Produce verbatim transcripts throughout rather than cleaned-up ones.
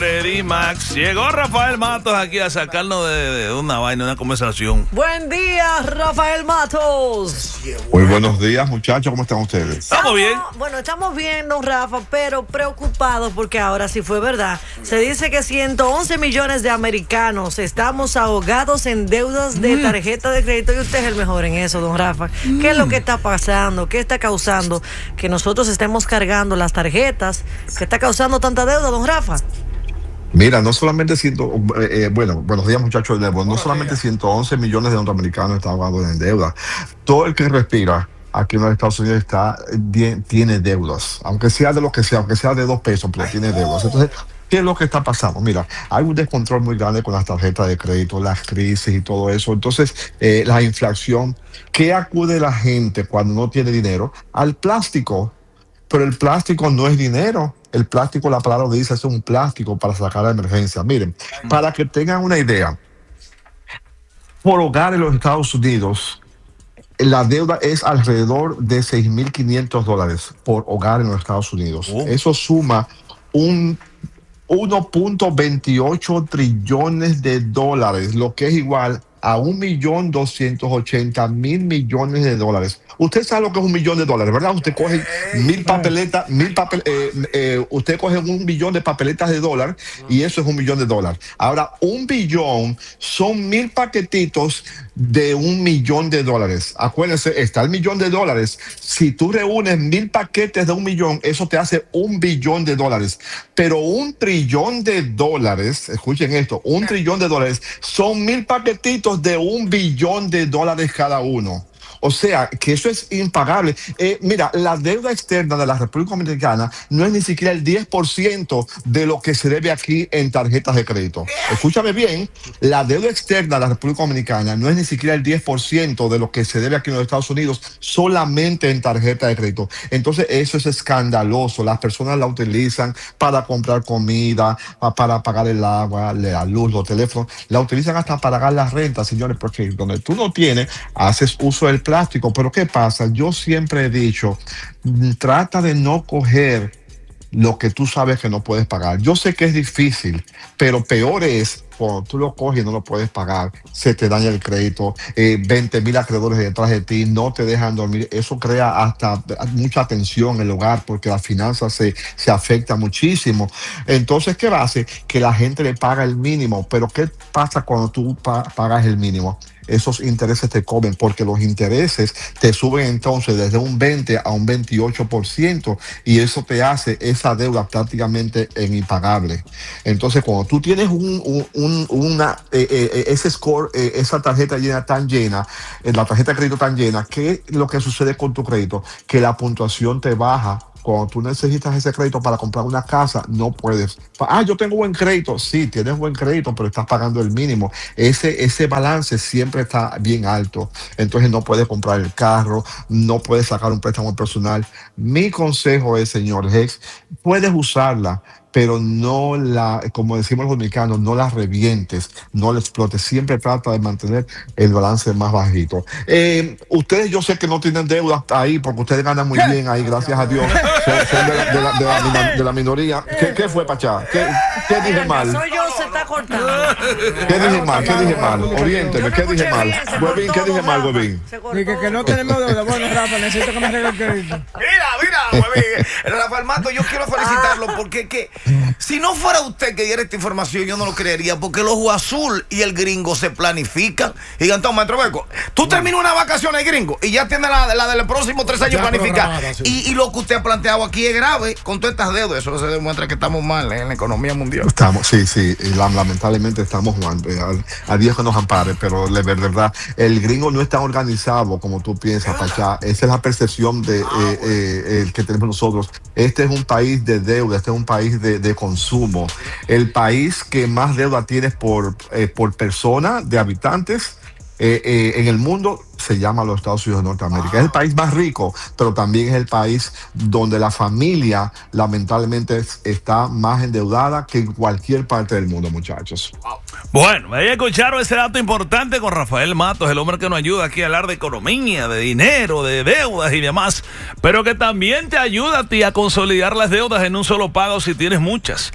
Freddy Max. Llegó Rafael Matos aquí a sacarnos de, de una vaina, una conversación. Buen día, Rafael Matos. Muy buenos días, muchachos. ¿Cómo están ustedes? ¿Estamos bien? Bueno, estamos bien, don Rafa, pero preocupados porque ahora sí fue verdad. Se dice que ciento once millones de americanos estamos ahogados en deudas de tarjeta de crédito y usted es el mejor en eso, don Rafa. ¿Qué es lo que está pasando? ¿Qué está causando que nosotros estemos cargando las tarjetas? ¿Qué está causando tanta deuda, don Rafa? Mira, no solamente ciento, eh, bueno, buenos días, muchachos de Nebo, no solamente ciento once millones de norteamericanos están ahogados en deuda. Todo el que respira aquí en los Estados Unidos está, tiene deudas, aunque sea de lo que sea, aunque sea de dos pesos, pero tiene deudas. Entonces, ¿qué es lo que está pasando? Mira, hay un descontrol muy grande con las tarjetas de crédito, las crisis y todo eso. Entonces, eh, la inflación, ¿qué acude la gente cuando no tiene dinero? Al plástico. Pero el plástico no es dinero. El plástico, la palabra dice, es un plástico para sacar la emergencia. Miren, para que tengan una idea, por hogar en los Estados Unidos, la deuda es alrededor de seis mil quinientos dólares por hogar en los Estados Unidos. Oh. Eso suma un uno punto veintiocho trillones de dólares, lo que es igual a un millón doscientos ochenta mil millones de dólares. Usted sabe lo que es un millón de dólares, ¿verdad? Usted coge mil papeletas, mil papel, eh, eh, usted coge un millón de papeletas de dólar y eso es un millón de dólares. Ahora, un billón son mil paquetitos de un millón de dólares. Acuérdense, está el millón de dólares. Si tú reúnes mil paquetes de un millón, eso te hace un billón de dólares. Pero un trillón de dólares, escuchen esto, un trillón de dólares son mil paquetitos de un billón de dólares cada uno. O sea, que eso es impagable. Eh, mira, la deuda externa de la República Dominicana no es ni siquiera el diez por ciento de lo que se debe aquí en tarjetas de crédito. Escúchame bien, la deuda externa de la República Dominicana no es ni siquiera el diez por ciento de lo que se debe aquí en los Estados Unidos solamente en tarjeta de crédito. Entonces, eso es escandaloso. Las personas la utilizan para comprar comida, para pagar el agua, la luz, los teléfonos. La utilizan hasta para pagar la renta, señores, porque donde tú no tienes, haces uso del plástico. Pero ¿qué pasa? Yo siempre he dicho, trata de no coger lo que tú sabes que no puedes pagar. Yo sé que es difícil, pero peor es cuando tú lo coges y no lo puedes pagar, se te daña el crédito, eh, veinte mil acreedores detrás de ti, no te dejan dormir. Eso crea hasta mucha tensión en el hogar porque las finanzas se, se afectan muchísimo. Entonces, ¿qué va a hacer? Que la gente le paga el mínimo. Pero ¿qué pasa cuando tú pa- pagas el mínimo? Esos intereses te comen porque los intereses te suben entonces desde un veinte a un veintiocho por ciento y eso te hace esa deuda prácticamente impagable. Entonces, cuando tú tienes un, un, un una eh, eh, ese score, eh, esa tarjeta llena tan llena, eh, la tarjeta de crédito tan llena, ¿qué es lo que sucede con tu crédito? Que la puntuación te baja. Cuando tú necesitas ese crédito para comprar una casa, no puedes. Ah, yo tengo buen crédito. Sí, tienes buen crédito, pero estás pagando el mínimo. Ese, ese balance siempre está bien alto. Entonces no puedes comprar el carro, no puedes sacar un préstamo personal. Mi consejo es, señor Hex, puedes usarla, pero no la, como decimos los dominicanos, no la revientes, no la explotes. Siempre trata de mantener el balance más bajito. Eh, ustedes, yo sé que no tienen deudas ahí porque ustedes ganan muy bien ahí, gracias a Dios. Son, son de, la, de, la, de, la, de la minoría. ¿Qué, qué fue, Pachá? ¿Qué, qué dije mal? Soy yo, se está cortando. ¿Qué dije mal? ¿Qué dije mal? Oriénteme, ¿qué dije mal? Huevín, ¿qué dije mal, Huevín? Dije que no tenemos deuda. Bueno, Rafa, necesito que me arregle el crédito. Mira, mira, Huevín. Rafael Matos, yo quiero felicitarlo porque que si no fuera usted que diera esta información, yo no lo creería, porque el Ojo Azul y el Gringo se planifican. Y entonces, maestro Beco, tú terminas una vacación ahí, Gringo, y ya tienes la, la de los próximos tres años planificada. Sí. Y, y lo que usted ha planteado aquí es grave con todas estas deudas. Eso se demuestra que estamos mal en la economía mundial. Estamos, sí, sí, y lamentablemente estamos mal. A Dios que nos ampare, pero de verdad, el Gringo no está organizado como tú piensas, Pachá. Esa es la percepción de, ah, eh, eh, el que tenemos nosotros. Este es un país de deuda, este es un país de, de consumo. El país que más deuda tiene por, eh, por persona de habitantes eh, eh, en el mundo se llama los Estados Unidos de Norteamérica. Es el país más rico, pero también es el país donde la familia lamentablemente está más endeudada que en cualquier parte del mundo, muchachos. Bueno, ahí escucharon ese dato importante con Rafael Matos, el hombre que nos ayuda aquí a hablar de economía, de dinero, de deudas y demás, pero que también te ayuda a ti a consolidar las deudas en un solo pago si tienes muchas.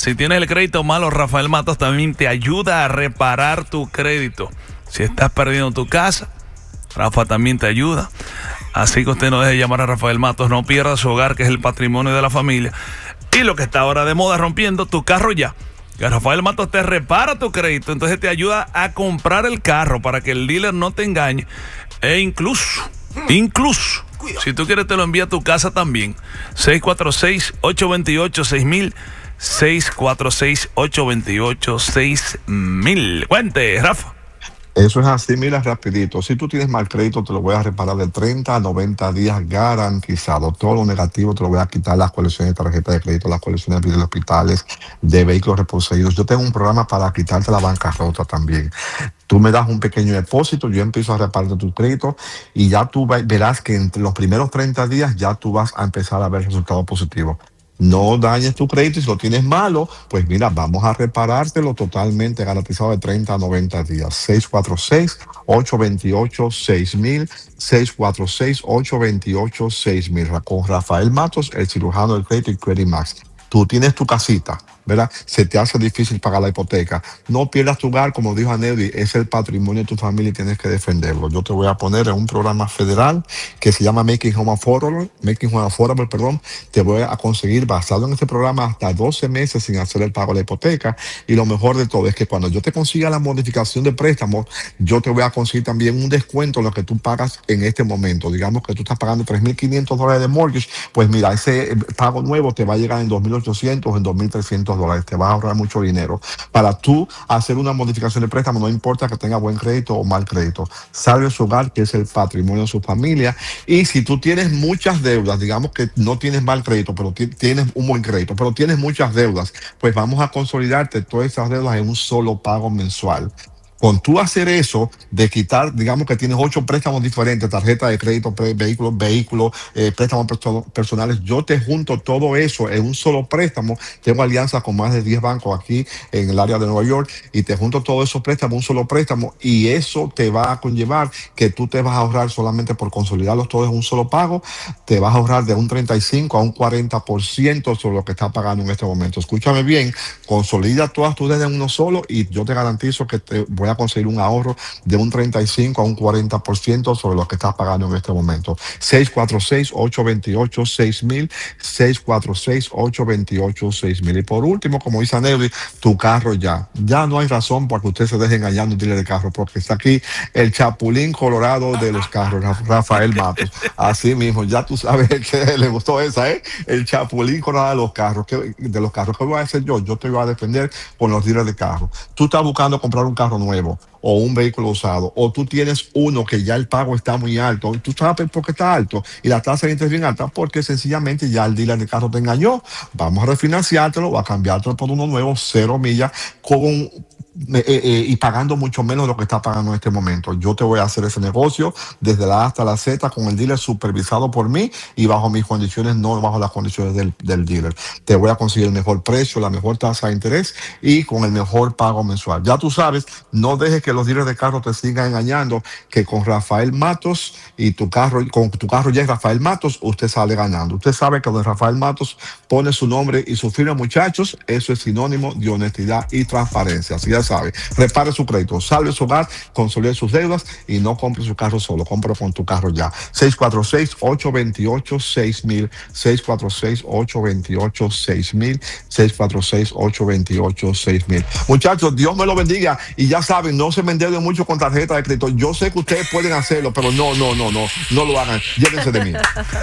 Si tienes el crédito malo, Rafael Matos también te ayuda a reparar tu crédito. Si estás perdiendo tu casa, Rafa también te ayuda. Así que usted no deje de llamar a Rafael Matos, no pierda su hogar, que es el patrimonio de la familia. Y lo que está ahora de moda, rompiendo tu carro ya. Que Rafael Matos te repara tu crédito, entonces te ayuda a comprar el carro para que el dealer no te engañe. E incluso, incluso, si tú quieres te lo envía a tu casa también. seis cuatro seis, ocho dos ocho, seis mil, seis cuatro seis, ocho dos ocho, seis mil. Cuente, Rafa. Eso es así, mira, rapidito. Si tú tienes mal crédito, te lo voy a reparar de treinta a noventa días garantizado. Todo lo negativo te lo voy a quitar, las colecciones de tarjetas de crédito, las colecciones de hospitales, de vehículos reposeídos. Yo tengo un programa para quitarte la bancarrota también. Tú me das un pequeño depósito, yo empiezo a repartir tu crédito y ya tú verás que entre los primeros treinta días ya tú vas a empezar a ver resultados positivos. No dañes tu crédito y si lo tienes malo, pues mira, vamos a reparártelo totalmente garantizado de treinta a noventa días. seis cuatro seis, ocho dos ocho, seis mil, seis cuatro seis, ocho dos ocho, seis mil. Con Rafael Matos, el cirujano del crédito y Credit Max. Tú tienes tu casita, ¿verdad? Se te hace difícil pagar la hipoteca. No pierdas tu hogar, como dijo Aneudi, es el patrimonio de tu familia y tienes que defenderlo. Yo te voy a poner en un programa federal que se llama Making Home Affordable, Making Home Affordable, perdón. Te voy a conseguir, basado en este programa, hasta doce meses sin hacer el pago de la hipoteca. Y lo mejor de todo es que cuando yo te consiga la modificación de préstamo, yo te voy a conseguir también un descuento en lo que tú pagas en este momento. Digamos que tú estás pagando tres mil quinientos dólares de mortgage, pues mira, ese pago nuevo te va a llegar en dos mil ochocientos, en dos mil trescientos dólares. Te vas a ahorrar mucho dinero. Para tú hacer una modificación de préstamo, no importa que tenga buen crédito o mal crédito. Salve su hogar, que es el patrimonio de su familia. Y si tú tienes muchas deudas, digamos que no tienes mal crédito, pero tienes un buen crédito, pero tienes muchas deudas, pues vamos a consolidarte todas esas deudas en un solo pago mensual. Con tú hacer eso, de quitar, digamos que tienes ocho préstamos diferentes, tarjeta de crédito, vehículos, vehículos, eh, préstamos perso personales, yo te junto todo eso en un solo préstamo. Tengo alianzas con más de diez bancos aquí en el área de Nueva York y te junto todos esos préstamos en un solo préstamo y eso te va a conllevar que tú te vas a ahorrar solamente por consolidarlos todos en un solo pago, te vas a ahorrar de un treinta y cinco a un cuarenta por ciento sobre lo que estás pagando en este momento. Escúchame bien, consolida todas tus deudas en uno solo y yo te garantizo que te voy a a conseguir un ahorro de un treinta y cinco a un cuarenta por ciento sobre lo que estás pagando en este momento. seis cuatro seis, ocho dos ocho, seis mil, seis cuatro seis, ocho dos ocho, seis mil. Y por último, como dice Aneudi, tu carro ya. Ya no hay razón para que usted se deje engañar un dealer de carro, porque está aquí el chapulín colorado de los carros, Rafael Matos. Así mismo, ya tú sabes que le gustó esa, ¿eh? El chapulín colorado de los carros. ¿Qué, de los carros? ¿Qué voy a hacer yo? Yo te voy a defender con los dealers de carro. Tú estás buscando comprar un carro nuevo o un vehículo usado, o tú tienes uno que ya el pago está muy alto, tú sabes por qué está alto y la tasa de interés bien alta, porque sencillamente ya el dealer de carro te engañó. Vamos a refinanciártelo o a cambiártelo por uno nuevo, cero millas, con Eh, eh, y pagando mucho menos de lo que está pagando en este momento. Yo te voy a hacer ese negocio desde la A hasta la Z con el dealer supervisado por mí y bajo mis condiciones, no bajo las condiciones del, del dealer. Te voy a conseguir el mejor precio, la mejor tasa de interés y con el mejor pago mensual. Ya tú sabes, no dejes que los dealers de carro te sigan engañando, que con Rafael Matos y tu carro, con tu carro ya es Rafael Matos, usted sale ganando. Usted sabe que donde Rafael Matos pone su nombre y su firma, muchachos, eso es sinónimo de honestidad y transparencia. Así ya sabe, repare su crédito, salve su hogar, consolide sus deudas y no compre su carro solo, compre con tu carro ya. seis cuatro seis, ocho dos ocho, seis mil, seis cuatro seis, ocho dos ocho, seis mil, seis cuatro seis, ocho dos ocho, seis mil. Muchachos, Dios me lo bendiga y ya saben, no se me endeuden mucho con tarjeta de crédito. Yo sé que ustedes pueden hacerlo, pero no, no, no, no, no lo hagan. Llévense de mí.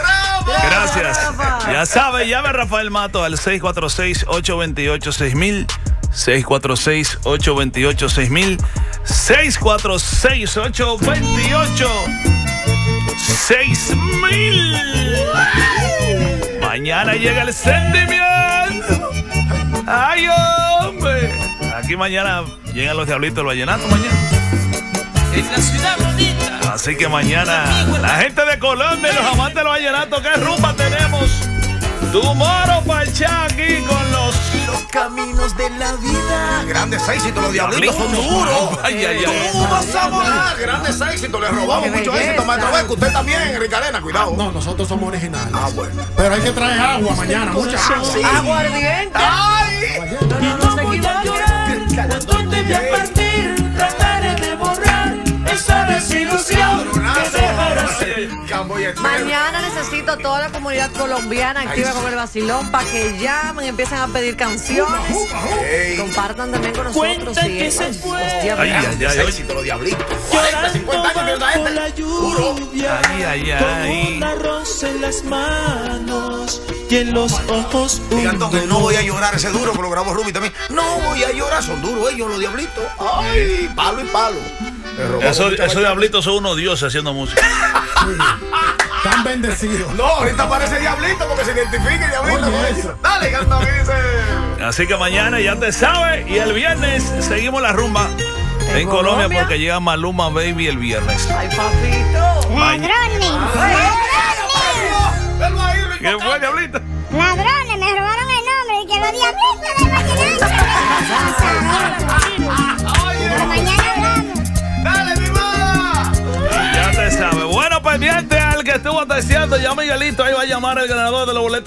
Gracias. Ya saben, llame a Rafael Matos al seis cuatro seis, ocho dos ocho, seis mil, seis cuatro seis, ocho dos ocho, seis mil, seis cuatro seis, ocho dos ocho, seis mil. Mañana llega el sentimiento. Ay, hombre. Aquí mañana llegan los Diablitos del Vallenato mañana. En la ciudad bonita. Así que mañana la gente de Colombia y los amantes del vallenato, ¿qué rumba tenemos? Tu moro parchá aquí con los caminos de la vida. Grandes éxitos, los diablitos son duros. Ay, ay, ay. Tú vas a volar. Grandes éxitos, le robamos Qué mucho belleza. éxito, maestro Beco. Usted también, Enrique Arena, cuidado. No, nosotros somos originales. Ah, bueno. Pero hay que traer agua mañana, mucha agua. Sí. Aguardiente. ¡Ay! No, no, no se equivoquen. Cuando te vi a partir, trataré de borrar esa desilusión que dejarás. Cambo y eterno. Mañana necesito toda la comunidad colombiana activa Ay, sí. con el vacilón para que llamen, empiecen a pedir canciones. Ey. Compartan también con nosotros. Cuenta y que se los fue. diablitos. Ay, ay, Grandes ay. éxitos, los diablitos. cuarenta, cincuenta años que Llorando anda bajo la este. Duro. lluvia, Ay, ay, ay. con un arroz en las manos y en los ojos un Digan que no dolor. voy a llorar ese duro que lo grabó Ruby también. No voy a llorar, son duros ellos, los diablitos. Ay, palo y palo. Le robamos Eso- mucha Esos diablitos son unos dioses haciendo música. Están bendecidos. No, ahorita parece diablito porque se identifica el diablito Oye, con eso. ellos. Dale, canta, dice. Así que mañana ya te sabes. Y el viernes seguimos la rumba en, ¿En Colombia? Colombia? Porque llega Maluma Baby el viernes. Ay, papito. Ladrones, Velo ahí, Rico. ¿Qué fue, diablito? ladrones, me robaron el nombre y que los diablitos de maquinaria. Pero mañana hablamos. Dale, mi mamá. Ya te sabes. Bueno, pendiente al que estuvo testeando. Ya Miguelito ahí va a llamar el ganador de los boletos.